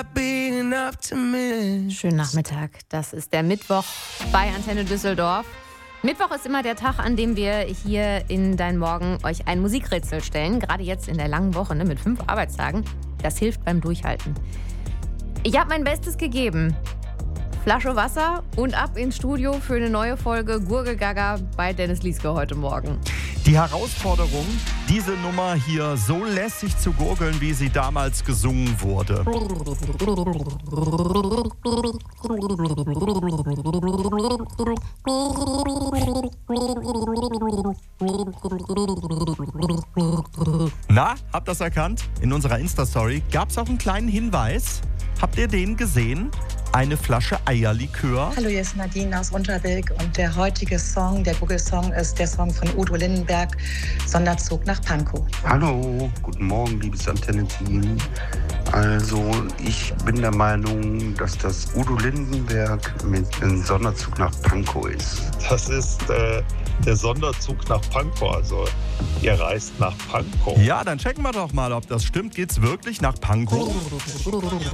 Schönen Nachmittag. Das ist der Mittwoch bei Antenne Düsseldorf. Mittwoch ist immer der Tag, an dem wir hier in Dein Morgen euch ein Musikrätsel stellen. Gerade jetzt in der langen Woche, mit 5 Arbeitstagen. Das hilft beim Durchhalten. Ich habe mein Bestes gegeben. Flasche Wasser und ab ins Studio für eine neue Folge Gurgelgaga bei Dennis Lieske heute Morgen. Die Herausforderung, diese Nummer hier so lässig zu gurgeln, wie sie damals gesungen wurde. Na, habt ihr das erkannt? In unserer Insta-Story gab es auch einen kleinen Hinweis. Habt ihr den gesehen? Eine Flasche Eierlikör. Hallo, hier ist Nadine aus Unterbilk und der heutige Song, der Google-Song, ist der Song von Udo Lindenberg, Sonderzug nach Pankow. Hallo, guten Morgen, liebes Antenne-Team. Also, ich bin der Meinung, dass das Udo Lindenberg mit einem Sonderzug nach Pankow ist. Das ist der Sonderzug nach Pankow. Also, ihr reist nach Pankow. Ja, dann checken wir doch mal, ob das stimmt. Geht's wirklich nach Pankow?